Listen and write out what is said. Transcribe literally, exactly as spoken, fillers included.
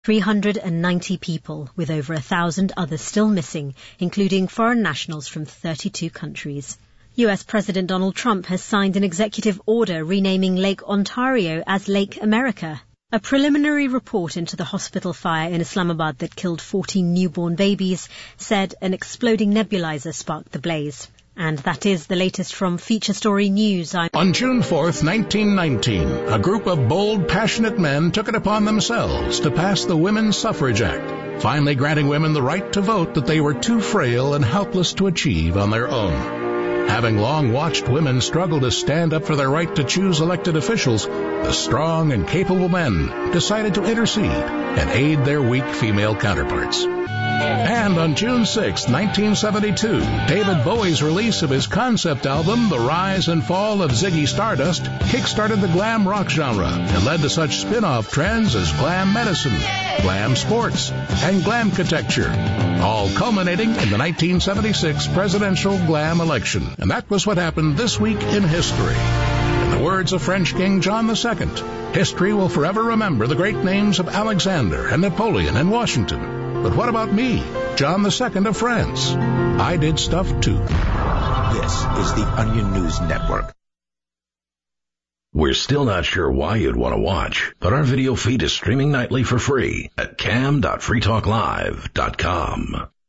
three hundred ninety people, with over a thousand others still missing, including foreign nationals from thirty-two countries. U S President Donald Trump has signed an executive order renaming Lake Ontario as Lake America. A preliminary report into the hospital fire in Islamabad that killed fourteen newborn babies said an exploding nebulizer sparked the blaze. And that is the latest from Feature Story News. I'm On June fourth, nineteen nineteen, a group of bold, passionate men took it upon themselves to pass the Women's Suffrage Act, finally granting women the right to vote that they were too frail and helpless to achieve on their own. Having long watched women struggle to stand up for their right to choose elected officials, the strong and capable men decided to intercede and aid their weak female counterparts. And on June sixth, nineteen seventy-two, David Bowie's release of his concept album, The Rise and Fall of Ziggy Stardust, kick-started the glam rock genre and led to such spin-off trends as glam medicine, glam sports, and glamcatecture, all culminating in the nineteen seventy-six presidential glam election. And that was what happened this week in history. In the words of French King John the Second, history will forever remember the great names of Alexander and Napoleon and Washington. But what about me, John the Second of France? I did stuff too. This is the Onion News Network. We're still not sure why you'd want to watch, but our video feed is streaming nightly for free at cam dot free talk live dot com.